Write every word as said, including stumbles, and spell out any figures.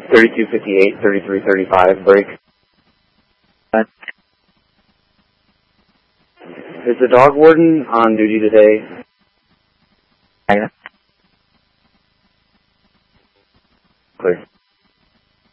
thirty-two fifty-eight, thirty-three thirty-five, break. Is the dog warden on duty today?